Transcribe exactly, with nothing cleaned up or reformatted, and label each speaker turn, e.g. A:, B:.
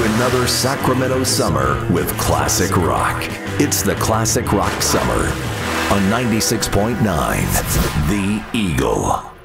A: another Sacramento summer with classic rock. It's the Classic Rock Summer on ninety-six point nine The Eagle.